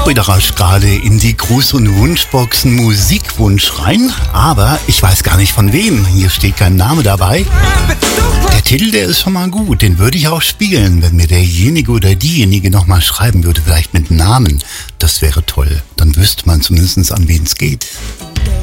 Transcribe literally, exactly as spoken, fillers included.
Florida rauscht gerade in die Gruß- und Wunschboxen Musikwunsch rein, aber ich weiß gar nicht von wem. Hier steht kein Name dabei. Der Titel, der ist schon mal gut, den würde ich auch spielen, wenn mir derjenige oder diejenige nochmal schreiben würde, vielleicht mit Namen. Das wäre toll, dann wüsste man zumindest, an wen es geht.